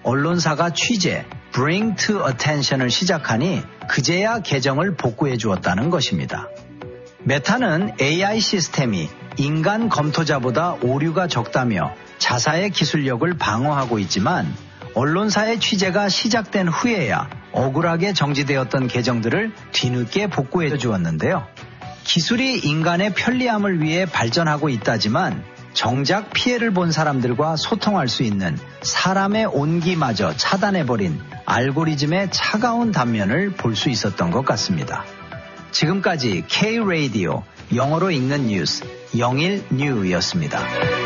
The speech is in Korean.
언론사가 취재, Bring to Attention을 시작하니 그제야 계정을 복구해 주었다는 것입니다. 메타는 AI 시스템이 인간 검토자보다 오류가 적다며 자사의 기술력을 방어하고 있지만 언론사의 취재가 시작된 후에야 억울하게 정지되었던 계정들을 뒤늦게 복구해 주었는데요. 기술이 인간의 편리함을 위해 발전하고 있다지만 정작 피해를 본 사람들과 소통할 수 있는 사람의 온기마저 차단해버린 알고리즘의 차가운 단면을 볼 수 있었던 것 같습니다. 지금까지 K-Radio 영어로 읽는 뉴스 영일뉴였습니다.